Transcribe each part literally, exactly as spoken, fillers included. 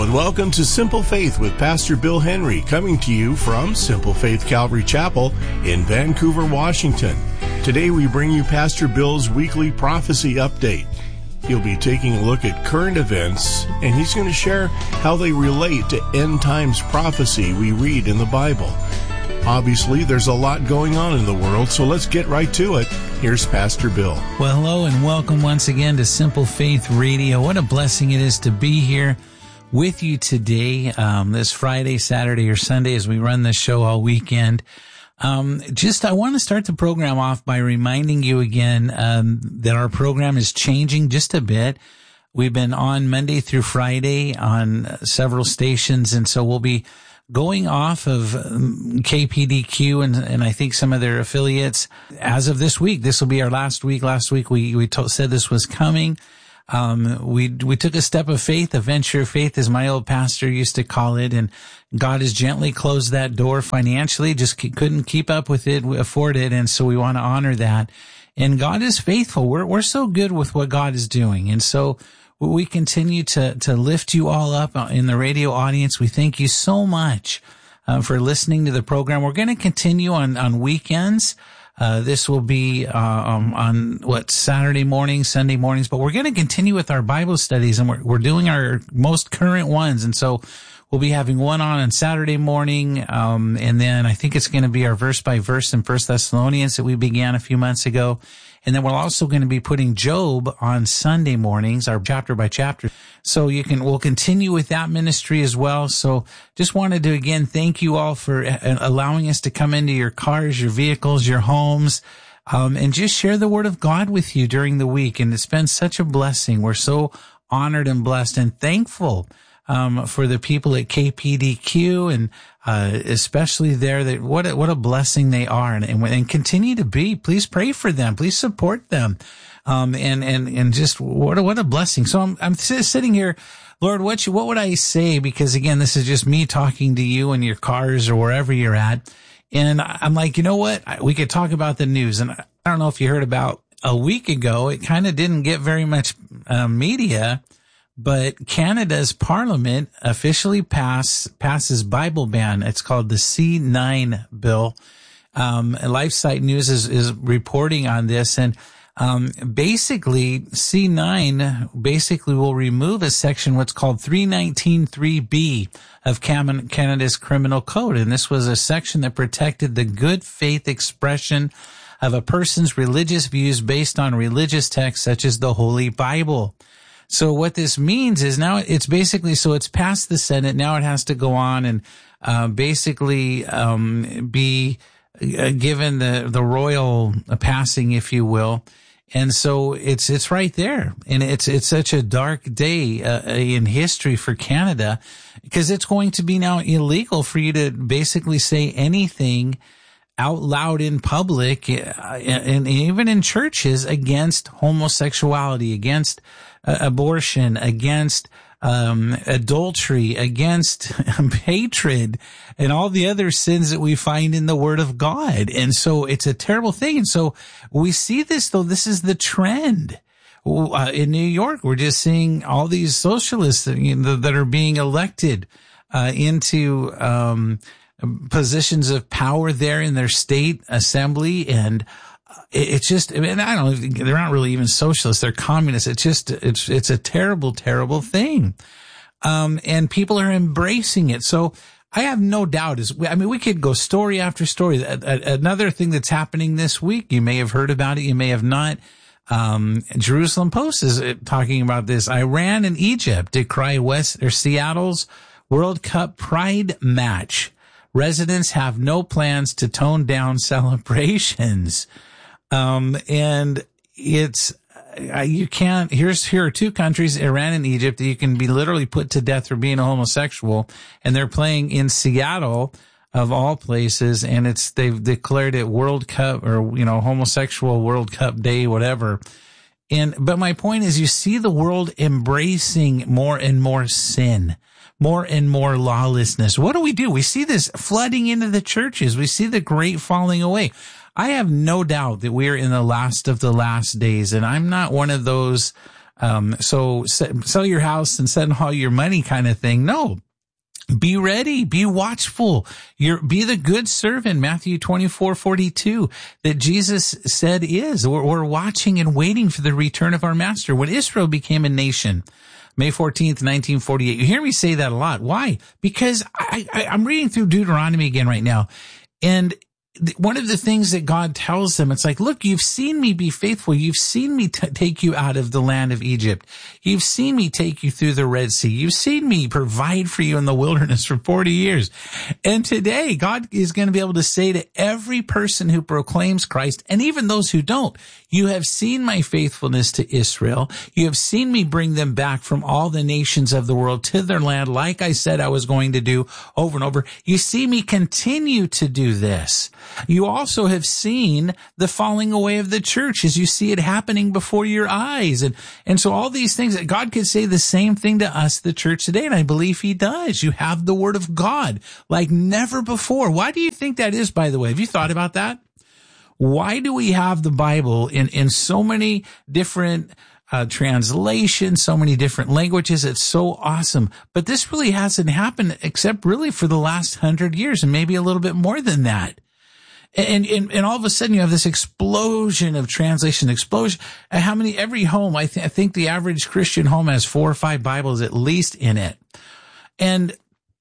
Hello and welcome to Simple Faith with Pastor Bill Henry, coming to you from Simple Faith Calvary Chapel in Vancouver, Washington. Today we bring you Pastor Bill's weekly prophecy update. He'll be taking a look at current events, and he's going to share how they relate to end times prophecy we read in the Bible. Obviously, there's a lot going on in the world, so let's get right to it. Here's Pastor Bill. Well, hello and welcome once again to Simple Faith Radio. What a blessing it is to be here with you today, um, this Friday, Saturday, or Sunday as we run this show all weekend. Um, just, I want to start the program off by reminding you again, um, that our program is changing just a bit. We've been on Monday through Friday on several stations, and so we'll be going off of K P D Q and, and I think some of their affiliates as of this week. This will be our last week. Last week we, we told, said this was coming. Um, we, we took a step of faith, a venture of faith, as my old pastor used to call it, and God has gently closed that door financially, just couldn't keep up with it, afford it, and so we want to honor that. And God is faithful. We're, we're so good with what God is doing. And so we continue to, to lift you all up in the radio audience. We thank you so much, uh, for listening to the program. We're going to continue on, on weekends. Uh, this will be, uh, um, on what, Saturday mornings, Sunday mornings, but we're going to continue with our Bible studies, and we're, we're doing our most current ones. And so we'll be having one on on Saturday morning. Um, and then I think it's going to be our verse by verse in First Thessalonians that we began a few months ago. And then we're also going to be putting Job on Sunday mornings, our chapter by chapter. So you can, we'll continue with that ministry as well. So just wanted to again thank you all for allowing us to come into your cars, your vehicles, your homes, um, and just share the word of God with you during the week. And it's been such a blessing. We're so honored and blessed and thankful Um, for the people at K P D Q and, uh, especially there, that what a, what a blessing they are, and, and, and continue to be. Please pray for them. Please support them. Um, and, and, and just what a, what a blessing. So I'm, I'm sitting here, Lord, what you, what would I say? Because again, this is just me talking to you in your cars or wherever you're at. And I'm like, you know what? We could talk about the news. And I don't know if you heard about a week ago, it kind of didn't get very much, uh, media. But Canada's Parliament officially pass, passes Bible ban. It's called the C nine bill. Um, LifeSite News is, is reporting on this. And, um, basically C nine basically will remove a section, what's called three nineteen three B of Canada's criminal code. And this was a section that protected the good faith expression of a person's religious views based on religious texts such as the Holy Bible. So what this means is now it's basically, so it's passed the Senate. Now it has to go on and, uh, basically, um, be uh, given the, the royal passing, if you will. And so it's, it's right there. And it's, it's such a dark day, uh, in history for Canada, because it's going to be now illegal for you to basically say anything out loud in public, uh, and even in churches, against homosexuality, against uh, abortion, against um adultery, against hatred, and all the other sins that we find in the Word of God. And so it's a terrible thing. And so we see this, though, this is the trend. Uh, in New York, we're just seeing all these socialists that, you know, that are being elected uh into um positions of power there in their state assembly. And it's just, I mean, I don't know, they're not really even socialists, they're communists. It's just, it's, it's a terrible, terrible thing. Um, and people are embracing it. So I have no doubt is, I mean, we could go story after story. Another thing that's happening this week, you may have heard about it, you may have not. Um, Jerusalem Post is talking about this. Iran and Egypt decry West or Seattle's World Cup Pride match. Residents have no plans to tone down celebrations. Um, and it's, uh, you can't, here's, here are two countries, Iran and Egypt, that you can be literally put to death for being a homosexual. And they're playing in Seattle, of all places. And it's, they've declared it World Cup, or, you know, homosexual World Cup Day, whatever. And, but my point is, you see the world embracing more and more sin, more and more lawlessness. What do we do? We see this flooding into the churches. We see the great falling away. I have no doubt that we're in the last of the last days, and I'm not one of those Um, so sell your house and send all your money kind of thing. No. Be ready, be watchful. You're, be the good servant, Matthew twenty-four forty-two, that Jesus said is. We're, we're watching and waiting for the return of our master. When Israel became a nation, May fourteenth, nineteen forty-eight, you hear me say that a lot. Why? Because I, I, I'm reading through Deuteronomy again right now, and one of the things that God tells them, it's like, look, you've seen me be faithful. You've seen me t- take you out of the land of Egypt. You've seen me take you through the Red Sea. You've seen me provide for you in the wilderness for forty years. And today, God is going to be able to say to every person who proclaims Christ, and even those who don't, you have seen my faithfulness to Israel. You have seen me bring them back from all the nations of the world to their land, like I said I was going to do over and over. You see me continue to do this. You also have seen the falling away of the church as you see it happening before your eyes. And, and so all these things that God could say the same thing to us, the church today. And I believe he does. You have the word of God like never before. Why do you think that is, by the way? Have you thought about that? Why do we have the Bible in, in so many different uh, translations, so many different languages? It's so awesome. But this really hasn't happened except really for the last hundred years and maybe a little bit more than that. And, and, and all of a sudden you have this explosion of translation, explosion. How many, every home, I, th- I think the average Christian home has four or five Bibles at least in it. And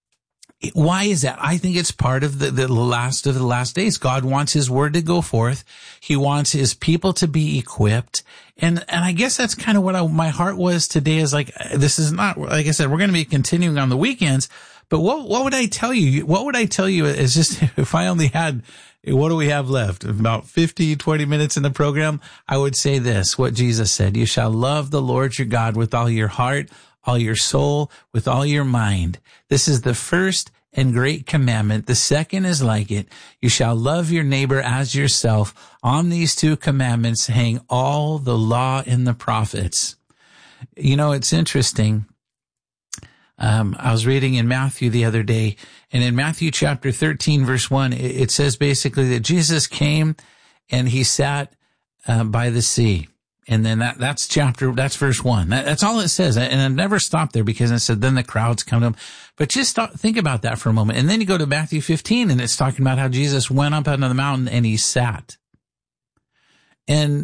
why is that? I think it's part of the, the last of the last days. God wants his word to go forth. He wants his people to be equipped. And, and I guess that's kind of what I, my heart was today is like, this is not, like I said, we're going to be continuing on the weekends, but what, what would I tell you? What would I tell you is just, if I only had, what do we have left? About fifty, twenty minutes in the program. I would say this, what Jesus said, you shall love the Lord your God with all your heart, all your soul, with all your mind. This is the first and great commandment. The second is like it. You shall love your neighbor as yourself. On these two commandments hang all the law and the prophets. You know, it's interesting. Um, I was reading in Matthew the other day, and in Matthew chapter thirteen, verse one, it, it says basically that Jesus came and he sat uh, by the sea. And then that, that's chapter, that's verse one. That, that's all it says. And I never stopped there because it said, then the crowds come to him. But just stop, think about that for a moment. And then you go to Matthew fifteen and it's talking about how Jesus went up onto the mountain and he sat. And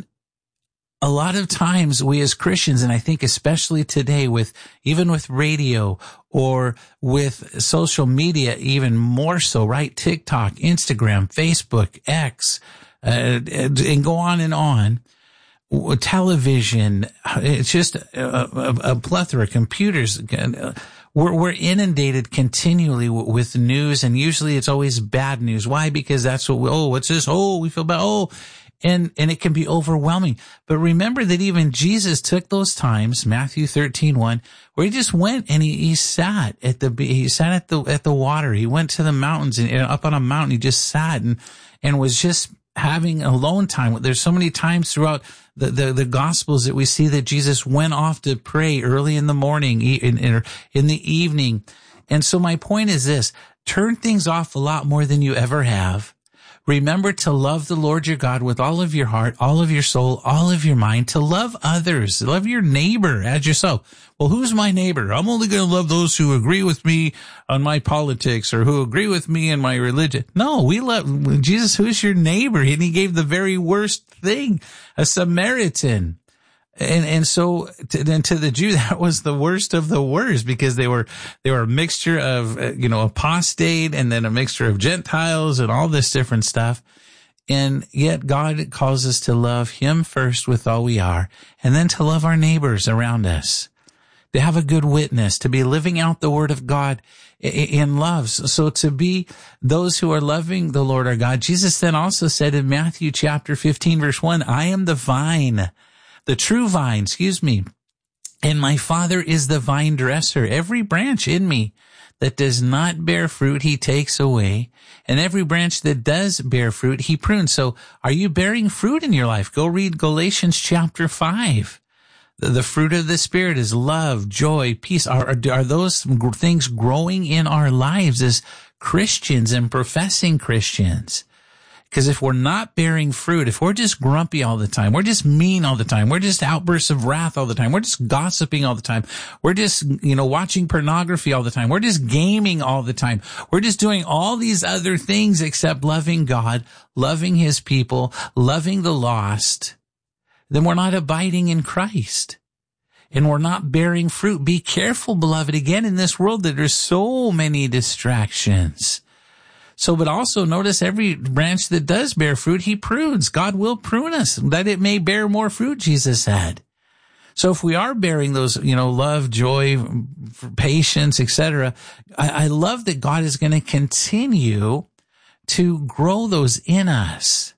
a lot of times we as Christians, and I think especially today with, even with radio or with social media, even more so, right? TikTok, Instagram, Facebook, X, uh, and, and go on and on. Television, it's just a, a, a plethora of computers. We're, we're inundated continually with news, and usually it's always bad news. Why? Because that's what we, oh, what's this? Oh, we feel bad. Oh, and, and it can be overwhelming. But remember that even Jesus took those times, Matthew thirteen one, where he just went and he, he sat at the, he sat at the, at the water. He went to the mountains and up on a mountain. He just sat and, and was just having alone time. There's so many times throughout the, the, the Gospels that we see that Jesus went off to pray early in the morning, in, in, in the evening. And so my point is this, turn things off a lot more than you ever have. Remember to love the Lord your God with all of your heart, all of your soul, all of your mind, to love others, love your neighbor as yourself. Well, who's my neighbor? I'm only going to love those who agree with me on my politics or who agree with me in my religion. No, we love Jesus. Who's your neighbor? And he gave the very worst thing, a Samaritan. And, and so to, then to the Jew, that was the worst of the worst because they were, they were a mixture of, you know, apostate and then a mixture of Gentiles and all this different stuff. And yet God calls us to love him first with all we are and then to love our neighbors around us, to have a good witness, to be living out the word of God in love. So to be those who are loving the Lord our God, Jesus then also said in Matthew chapter fifteen, verse one, I am the vine. The true vine, excuse me, and my Father is the vine dresser. Every branch in me that does not bear fruit, he takes away. And every branch that does bear fruit, he prunes. So are you bearing fruit in your life? Go read Galatians chapter five. The, the fruit of the Spirit is love, joy, peace. Are, are, are those things growing in our lives as Christians and professing Christians? Because if we're not bearing fruit, if we're just grumpy all the time, we're just mean all the time, we're just outbursts of wrath all the time, we're just gossiping all the time, we're just, you know, watching pornography all the time, we're just gaming all the time, we're just doing all these other things except loving God, loving his people, loving the lost, then we're not abiding in Christ. And we're not bearing fruit. Be careful, beloved, again, in this world that there's so many distractions. So, but also notice every branch that does bear fruit, he prunes. God will prune us that it may bear more fruit, Jesus said. So if we are bearing those, you know, love, joy, patience, et cetera, I, I love that God is going to continue to grow those in us.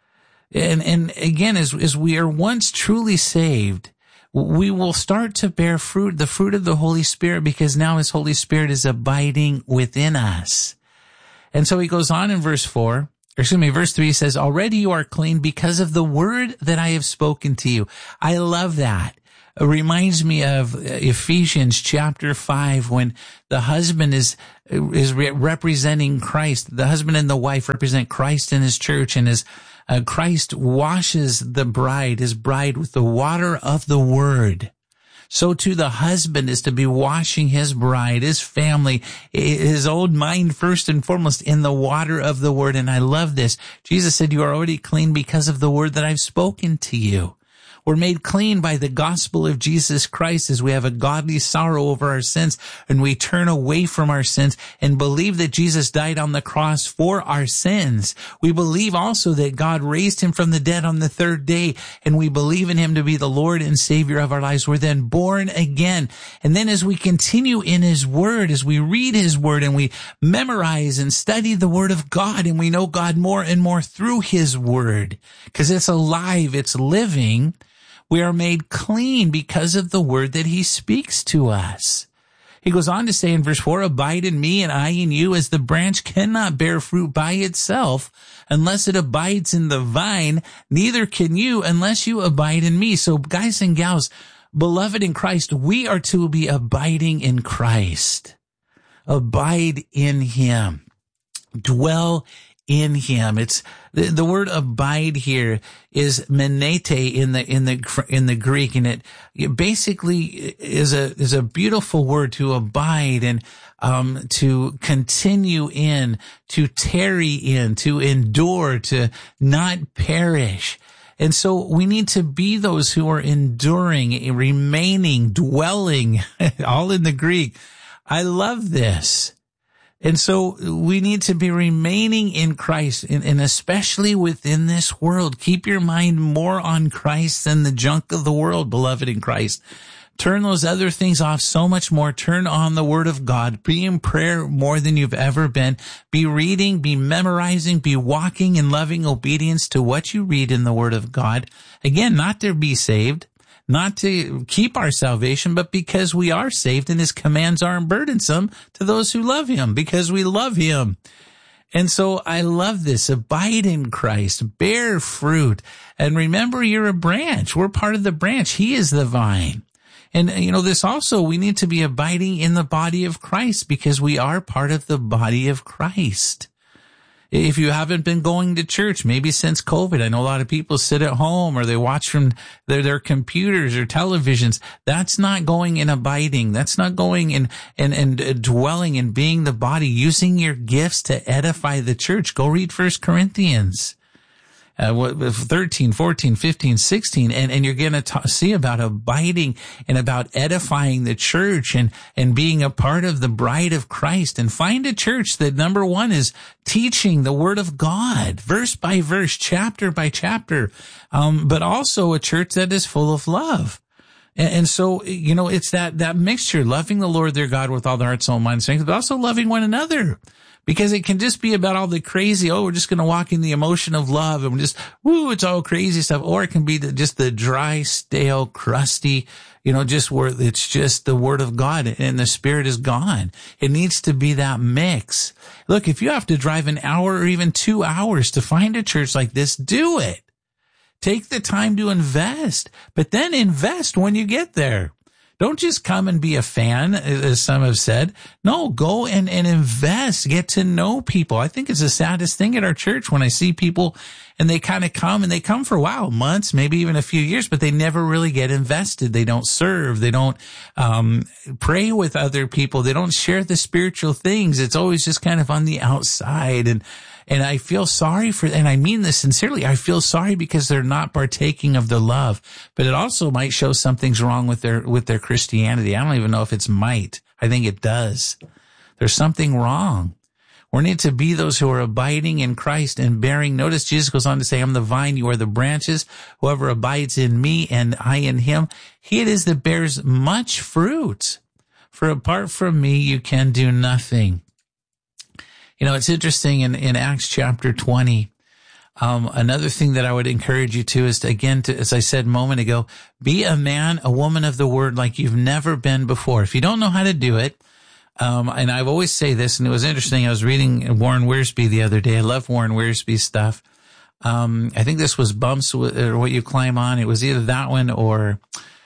And, and again, as, as we are once truly saved, we will start to bear fruit, the fruit of the Holy Spirit, because now his Holy Spirit is abiding within us. And so he goes on in verse four, or excuse me, verse three says, already you are clean because of the word that I have spoken to you. I love that. It reminds me of Ephesians chapter five, when the husband is, is representing Christ. The husband and the wife represent Christ in his church, and his Uh, Christ washes the bride, his bride, with the water of the word. So too the husband is to be washing his bride, his family, his own mind first and foremost in the water of the word. And I love this. Jesus said, you are already clean because of the word that I've spoken to you. We're made clean by the gospel of Jesus Christ as we have a godly sorrow over our sins and we turn away from our sins and believe that Jesus died on the cross for our sins. We believe also that God raised him from the dead on the third day, and we believe in him to be the Lord and Savior of our lives. We're then born again. And then as we continue in his word, as we read his word and we memorize and study the word of God, and we know God more and more through his word, because it's alive, it's living, we are made clean because of the word that he speaks to us. He goes on to say in verse four, abide in me and I in you, as the branch cannot bear fruit by itself unless it abides in the vine, neither can you unless you abide in me. So guys and gals, beloved in Christ, we are to be abiding in Christ. Abide in him. Dwell in him. It's the, the word abide here is menete in the in the in the Greek, and it, it basically is a is a beautiful word, to abide and um to continue in, to tarry in, to endure, to not perish. And so we need to be those who are enduring, remaining, dwelling, all in the Greek. I love this. And so we need to be remaining in Christ, and, and especially within this world. Keep your mind more on Christ than the junk of the world, beloved in Christ. Turn those other things off so much more. Turn on the word of God. Be in prayer more than you've ever been. Be reading, be memorizing, be walking in loving obedience to what you read in the word of God. Again, not to be saved, not to keep our salvation, but because we are saved and his commands aren't burdensome to those who love him, because we love him. And so I love this. Abide in Christ, bear fruit. And remember, you're a branch. We're part of the branch. He is the vine. And, you know, this also, we need to be abiding in the body of Christ, because we are part of the body of Christ. If you haven't been going to church, maybe since COVID, I know a lot of people sit at home or they watch from their, their computers or televisions. That's not going and abiding. That's not going and, and, and dwelling and being the body, using your gifts to edify the church. Go read First Corinthians. Uh, thirteen, fourteen, fifteen, sixteen, and, and you're going to see about abiding and about edifying the church and, and being a part of the bride of Christ. And find a church that, number one, is teaching the word of God, verse by verse, chapter by chapter, um, but also a church that is full of love. And, and so, you know, it's that, that mixture, loving the Lord their God with all their heart, soul, mind, and strength, but also loving one another. Because it can just be about all the crazy, oh, we're just going to walk in the emotion of love and we're just, woo, it's all crazy stuff. Or it can be the, just the dry, stale, crusty, you know, just where it's just the word of God and the Spirit is gone. It needs to be that mix. Look, if you have to drive an hour or even two hours to find a church like this, do it. Take the time to invest, but then invest when you get there. Don't just come and be a fan, as some have said. No, go and, and invest, get to know people. I think it's the saddest thing at our church when I see people and they kind of come and they come for a while, months, maybe even a few years, but they never really get invested. They don't serve. They don't, um, pray with other people. They don't share the spiritual things. It's always just kind of on the outside. And, And I feel sorry for, and I mean this sincerely, I feel sorry because they're not partaking of the love, but it also might show something's wrong with their, with their Christianity. I don't even know if it's might. I think it does. There's something wrong. We need to be those who are abiding in Christ and bearing. Notice Jesus goes on to say, I'm the vine, you are the branches. Whoever abides in me and I in him, he it is that bears much fruit. For apart from me, you can do nothing. You know, it's interesting in, in Acts chapter twenty. Um, another thing that I would encourage you to is to, again, to, as I said a moment ago, be a man, a woman of the word like you've never been before. If you don't know how to do it, um, and I've always say this, and it was interesting. I was reading Warren Wiersbe the other day. I love Warren Wiersbe's stuff. Um, I think this was Bumps or What You Climb On. It was either that one or,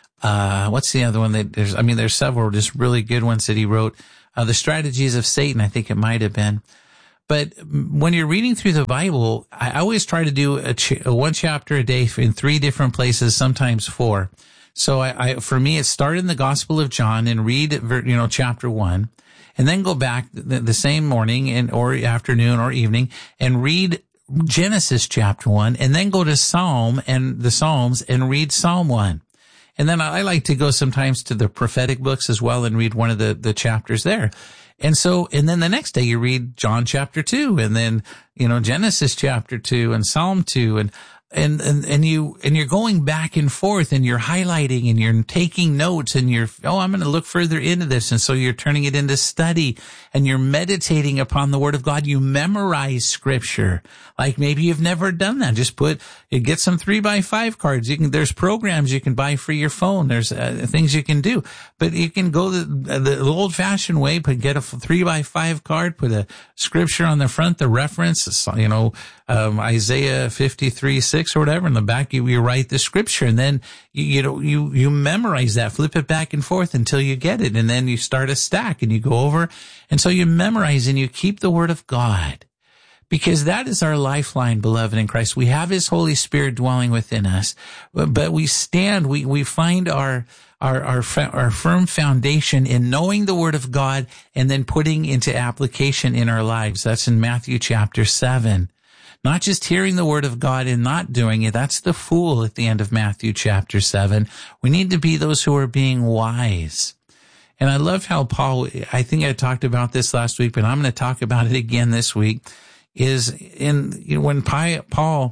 uh, what's the other one that there's, I mean, there's several just really good ones that he wrote. Uh, The Strategies of Satan, I think it might have been. But when you're reading through the Bible, I always try to do a, ch- a one chapter a day in three different places, sometimes four. So I, I, for me, it's start in the Gospel of John and read, you know, chapter one, and then go back the, the same morning and or afternoon or evening and read Genesis chapter one, and then go to Psalm and the Psalms and read Psalm one. And then I like to go sometimes to the prophetic books as well and read one of the, the chapters there. And so, and then the next day you read John chapter two, and then, you know, Genesis chapter two and Psalm two, and, and, and, and you, and you're going back and forth and you're highlighting and you're taking notes and you're, oh, I'm going to look further into this. And so you're turning it into study and you're meditating upon the word of God. You memorize scripture. Like maybe you've never done that. Just put, you get some three by five cards. You can, there's programs you can buy for your phone. There's uh, things you can do, but you can go the, the old fashioned way, but get a three by five card, put a scripture on the front, the reference, you know, um, Isaiah fifty-three, six or whatever. In the back, you, you write the scripture, and then you, you know, you, you memorize that, flip it back and forth until you get it. And then you start a stack and you go over. And so you memorize and you keep the word of God. Because that is our lifeline, beloved in Christ. We have his Holy Spirit dwelling within us, but we stand, we, we find our, our, our, our firm foundation in knowing the word of God and then putting into application in our lives. That's in Matthew chapter seven. Not just hearing the word of God and not doing it. That's the fool at the end of Matthew chapter seven. We need to be those who are being wise. And I love how Paul, I think I talked about this last week, but I'm going to talk about it again this week. Is in, you know, when Paul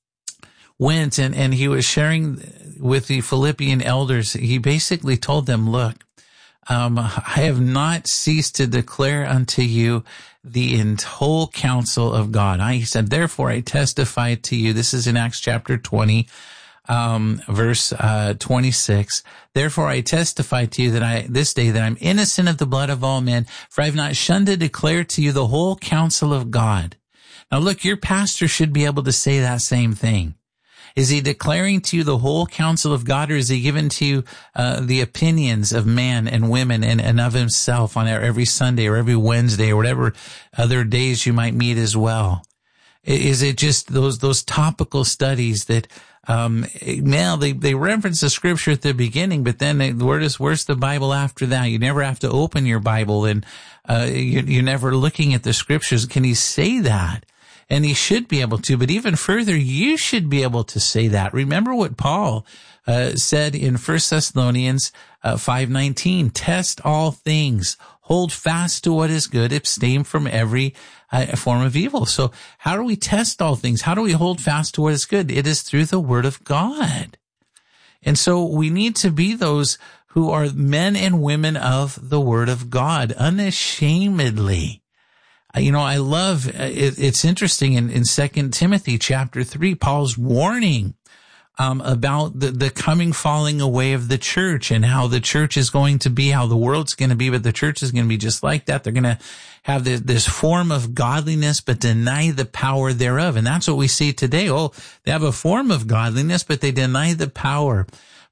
went and, and he was sharing with the Philippian elders, he basically told them, look, um, I have not ceased to declare unto you the whole counsel of God. I, he said, therefore I testify to you. This is in Acts chapter twenty, um, verse, uh, twenty-six. Therefore I testify to you that I, this day, that I'm innocent of the blood of all men, for I have not shunned to declare to you the whole counsel of God. Now look, your pastor should be able to say that same thing. Is he declaring to you the whole counsel of God, or is he giving to you uh, the opinions of men and women and, and of himself on every Sunday or every Wednesday or whatever other days you might meet as well? Is it just those those topical studies that um now they they reference the scripture at the beginning, but then they, where does where's the Bible after that? You never have to open your Bible, and uh you, you're never looking at the scriptures. Can he say that? And he should be able to, but even further, you should be able to say that. Remember what Paul uh, said in First Thessalonians uh, five nineteen, test all things, hold fast to what is good, abstain from every uh, form of evil. So how do we test all things? How do we hold fast to what is good? It is through the word of God. And so we need to be those who are men and women of the word of God, unashamedly. You know, I love, it, it's interesting in, in Second Timothy chapter three, Paul's warning um, about the, the coming falling away of the church and how the church is going to be, how the world's going to be, but the church is going to be just like that. They're going to have this, this form of godliness, but deny the power thereof. And that's what we see today. Oh, they have a form of godliness, but they deny the power.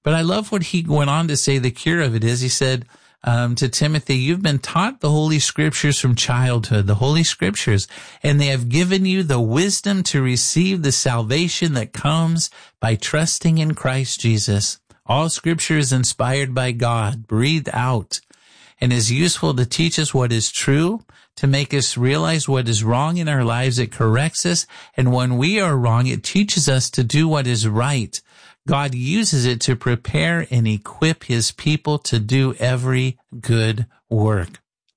But I love what he went on to say the cure of it is. He said um, to Timothy, you've been taught the Holy Scriptures from childhood, the Holy Scriptures, and they have given you the wisdom to receive the salvation that comes by trusting in Christ Jesus. All Scripture is inspired by God, breathed out, and is useful to teach us what is true, to make us realize what is wrong in our lives. It corrects us, and when we are wrong, it teaches us to do what is right. God uses it to prepare and equip his people to do every good work.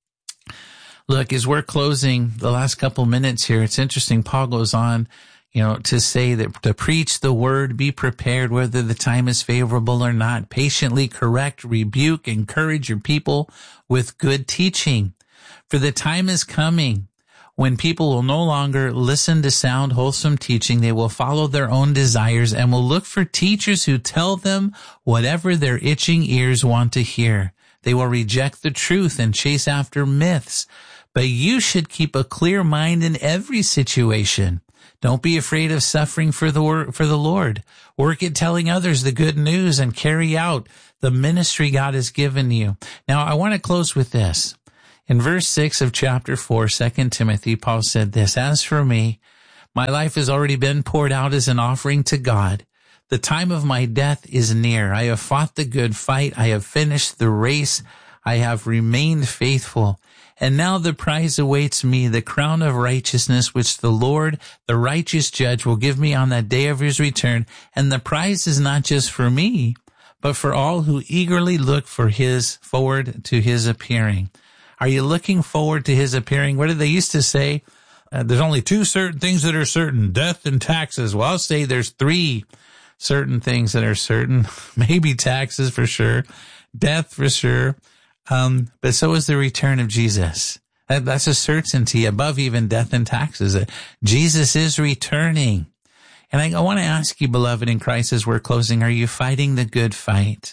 Look, as we're closing the last couple minutes here, it's interesting. Paul goes on, you know, to say that to preach the word, be prepared whether the time is favorable or not. Patiently correct, rebuke, encourage your people with good teaching. For the time is coming when people will no longer listen to sound, wholesome teaching. They will follow their own desires and will look for teachers who tell them whatever their itching ears want to hear. They will reject the truth and chase after myths. But you should keep a clear mind in every situation. Don't be afraid of suffering for the wor- for the Lord. Work at telling others the good news and carry out the ministry God has given you. Now, I want to close with this. In verse six of chapter four, Second Timothy, Paul said this, as for me, my life has already been poured out as an offering to God. The time of my death is near. I have fought the good fight. I have finished the race. I have remained faithful. And now the prize awaits me, the crown of righteousness, which the Lord, the righteous judge, will give me on that day of his return. And the prize is not just for me, but for all who eagerly look for his, forward to his appearing. Are you looking forward to his appearing? What did they used to say? Uh, there's only two certain things that are certain, death and taxes. Well, I'll say there's three certain things that are certain. Maybe taxes for sure, death for sure. Um, but so is the return of Jesus. That, that's a certainty above even death and taxes. That Jesus is returning. And I, I want to ask you, beloved in Christ, as we're closing, are you fighting the good fight?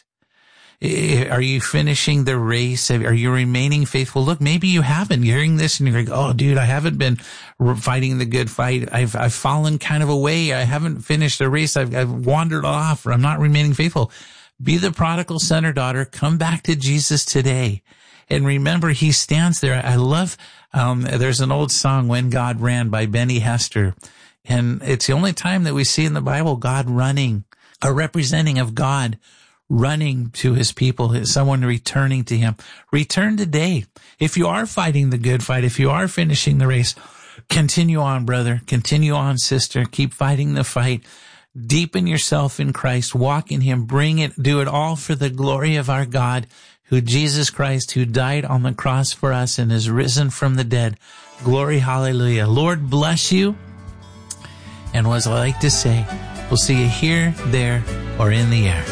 Are you finishing the race? Are you remaining faithful? Look, maybe you haven't. You're hearing this and you're like, oh, dude, I haven't been fighting the good fight. I've, I've fallen kind of away. I haven't finished the race. I've, I've wandered off, or I'm not remaining faithful. Be the prodigal son or daughter. Come back to Jesus today. And remember, he stands there. I love, um, there's an old song, When God Ran, by Benny Hester. And it's the only time that we see in the Bible God running, a representing of God running to his people, someone returning to him. Return today. If you are fighting the good fight, if you are finishing the race, continue on, brother. Continue on, sister. Keep fighting the fight. Deepen yourself in Christ. Walk in him. Bring it. Do it all for the glory of our God, who Jesus Christ, who died on the cross for us and is risen from the dead. Glory, hallelujah. Lord bless you. And as I like to say, we'll see you here, there, or in the air.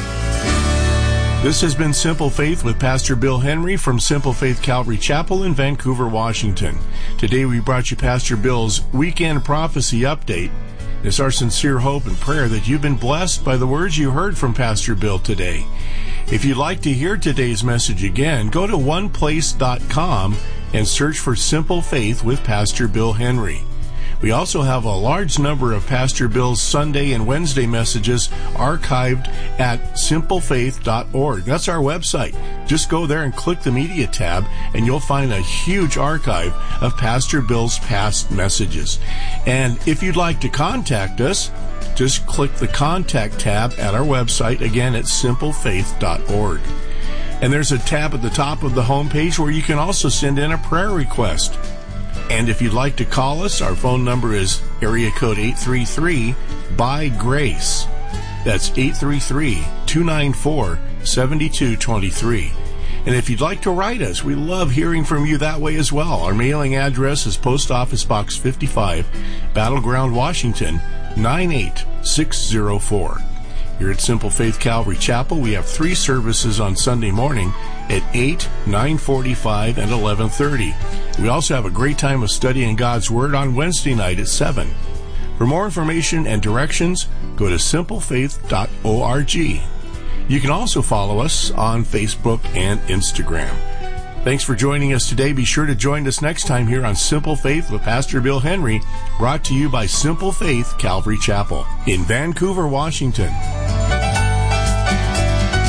This has been Simple Faith with Pastor Bill Henry from Simple Faith Calvary Chapel in Vancouver, Washington. Today we brought you Pastor Bill's Weekend Prophecy Update. It's our sincere hope and prayer that you've been blessed by the words you heard from Pastor Bill today. If you'd like to hear today's message again, go to one place dot com and search for Simple Faith with Pastor Bill Henry. We also have a large number of Pastor Bill's Sunday and Wednesday messages archived at simple faith dot org. That's our website. Just go there and click the media tab, and you'll find a huge archive of Pastor Bill's past messages. And if you'd like to contact us, just click the contact tab at our website, again at simple faith dot org. And there's a tab at the top of the homepage where you can also send in a prayer request. And if you'd like to call us, our phone number is area code eight three three, B Y GRACE. That's eight three three, two nine four, seven two two three. And if you'd like to write us, we love hearing from you that way as well. Our mailing address is Post Office Box fifty-five, Battleground, Washington, nine eight six zero four. Here at Simple Faith Calvary Chapel, we have three services on Sunday morning at eight, nine forty-five, and eleven thirty. We also have a great time of studying God's Word on Wednesday night at seven. For more information and directions, go to simple faith dot org. You can also follow us on Facebook and Instagram. Thanks for joining us today. Be sure to join us next time here on Simple Faith with Pastor Bill Henry, brought to you by Simple Faith Calvary Chapel in Vancouver, Washington.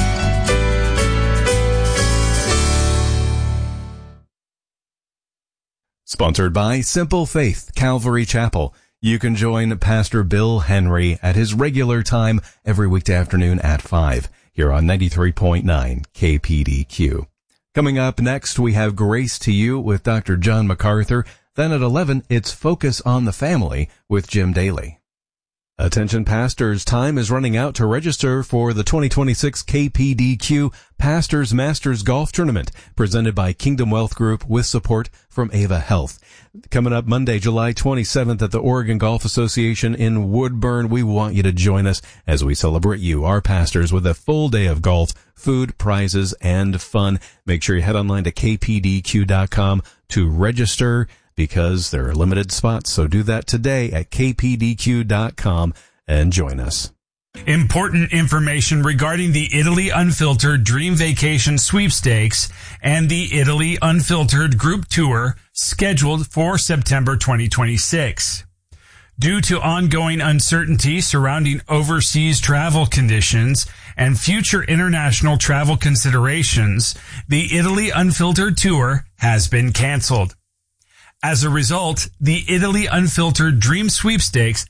Sponsored by Simple Faith Calvary Chapel. You can join Pastor Bill Henry at his regular time every weekday afternoon at five here on ninety-three point nine K P D Q. Coming up next, we have Grace to You with Doctor John MacArthur. Then at eleven, it's Focus on the Family with Jim Daly. Attention pastors, time is running out to register for the twenty twenty-six K P D Q Pastors Masters Golf Tournament presented by Kingdom Wealth Group with support from Ava Health. Coming up Monday, July twenty-seventh at the Oregon Golf Association in Woodburn. We want you to join us as we celebrate you, our pastors, with a full day of golf, food, prizes, and fun. Make sure you head online to K P D Q dot com to register, because there are limited spots. So do that today at K P D Q dot com and join us. Important information regarding the Italy Unfiltered Dream Vacation Sweepstakes and the Italy Unfiltered Group Tour scheduled for September twenty twenty-six. Due to ongoing uncertainty surrounding overseas travel conditions and future international travel considerations, the Italy Unfiltered Tour has been canceled. As a result, the Italy Unfiltered Dream Sweepstakes